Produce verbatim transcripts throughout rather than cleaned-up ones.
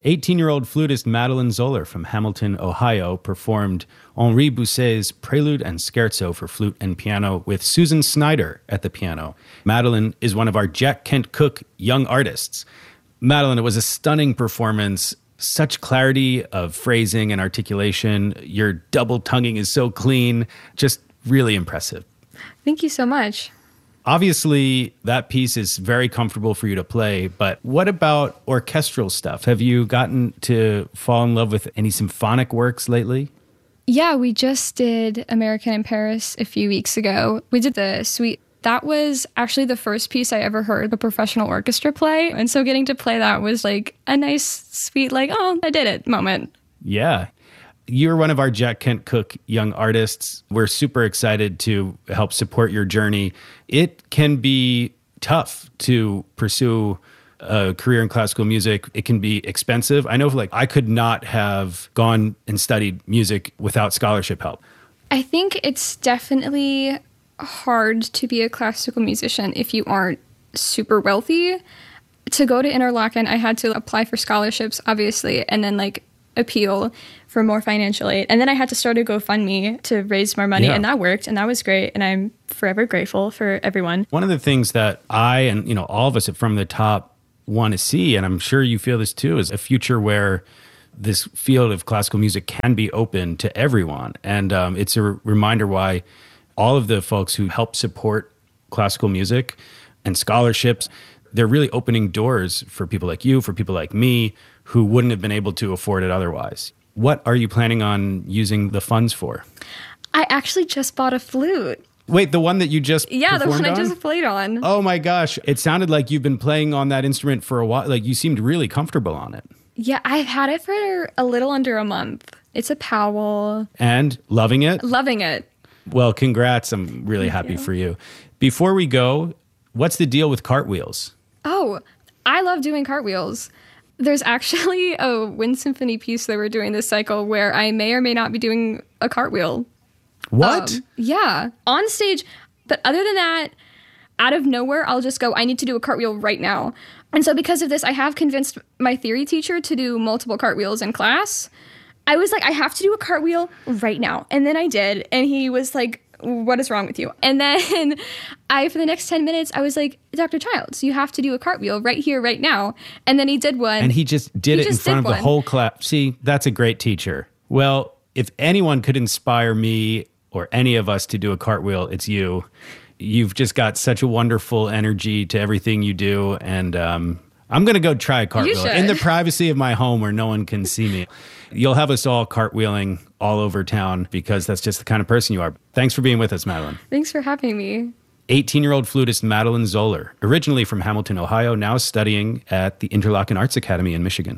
eighteen-year-old flutist Madeline Zoller from Hamilton, Ohio, performed Henri Bousset's Prelude and Scherzo for flute and piano with Susan Snyder at the piano. Madeline is one of our Jack Kent Cooke young artists. Madeline, it was a stunning performance, such clarity of phrasing and articulation. Your double tonguing is so clean, just really impressive. Thank you so much. Obviously, that piece is very comfortable for you to play, but what about orchestral stuff? Have you gotten to fall in love with any symphonic works lately? Yeah, we just did American in Paris a few weeks ago. We did the suite. That was actually the first piece I ever heard a professional orchestra play, and so getting to play that was like a nice, sweet, like, oh, I did it moment. Yeah. You're one of our Jack Kent Cooke young artists. We're super excited to help support your journey. It can be tough to pursue a career in classical music. It can be expensive. I know, like, I could not have gone and studied music without scholarship help. I think it's definitely hard to be a classical musician if you aren't super wealthy. To go to Interlochen, I had to apply for scholarships, obviously, and then, like, appeal for more financial aid. And then I had to start a GoFundMe to raise more money, yeah. and that worked, and that was great, and I'm forever grateful for everyone. One of the things that I and, you know, all of us at From the Top want to see, and I'm sure you feel this too, is a future where this field of classical music can be open to everyone. And um, it's a r- reminder why all of the folks who help support classical music and scholarships, they're really opening doors for people like you, for people like me, who wouldn't have been able to afford it otherwise. What are you planning on using the funds for? I actually just bought a flute. Wait, the one that you just Yeah, the one on? I just played on. Oh my gosh. It sounded like you've been playing on that instrument for a while. Like, you seemed really comfortable on it. Yeah, I've had it for a little under a month. It's a Powell. And loving it? Loving it. Well, congrats. I'm really Thank happy you. for you. Before we go, what's the deal with cartwheels? Oh, I love doing cartwheels. There's actually a wind symphony piece that we're doing this cycle where I may or may not be doing a cartwheel. What? Um, yeah, on stage. But other than that, out of nowhere, I'll just go, I need to do a cartwheel right now. And so because of this, I have convinced my theory teacher to do multiple cartwheels in class. I was like, I have to do a cartwheel right now. And then I did. And he was like, what is wrong with you? And then I, for the next ten minutes, I was like, Doctor Childs, you have to do a cartwheel right here, right now. And then he did one. And he just did he it just in front of one. the whole class. See, that's a great teacher. Well, if anyone could inspire me or any of us to do a cartwheel, it's you. You've just got such a wonderful energy to everything you do. And um, I'm going to go try a cartwheel in the privacy of my home where no one can see me. You'll have us all cartwheeling all over town because that's just the kind of person you are. Thanks for being with us, Madeline. Thanks for having me. eighteen-year-old flutist Madeline Zoller, originally from Hamilton, Ohio, now studying at the Interlochen Arts Academy in Michigan.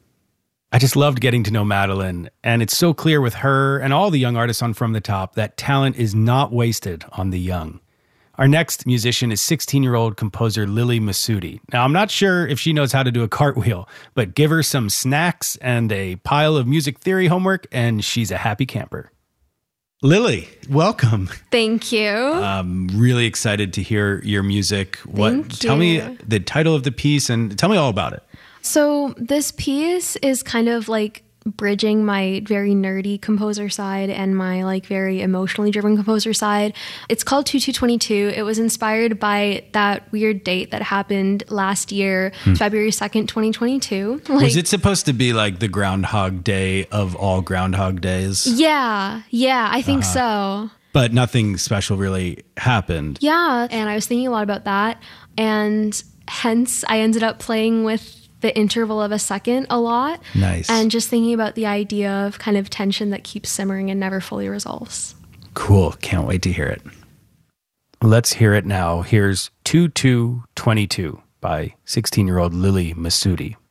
I just loved getting to know Madeline, and it's so clear with her and all the young artists on From the Top that talent is not wasted on the young. Our next musician is sixteen-year-old composer Lily Masudi. Now, I'm not sure if she knows how to do a cartwheel, but give her some snacks and a pile of music theory homework, and she's a happy camper. Lily, welcome. Thank you. I'm really excited to hear your music. What? Thank Tell you. me the title of the piece and tell me all about it. So this piece is kind of like bridging my very nerdy composer side and my like very emotionally driven composer side. It's called two two twenty-two. It was inspired by that weird date that happened last year, hmm. February second, twenty twenty-two. Like, was it supposed to be like the Groundhog Day of all Groundhog Days? Yeah, yeah, I think uh-huh. so. But nothing special really happened. Yeah, and I was thinking a lot about that, and hence I ended up playing with the interval of a second a lot. Nice. And just thinking about the idea of kind of tension that keeps simmering and never fully resolves. Cool. Can't wait to hear it. Let's hear it now. Here's two two twenty-two by sixteen-year-old Lily Masudi.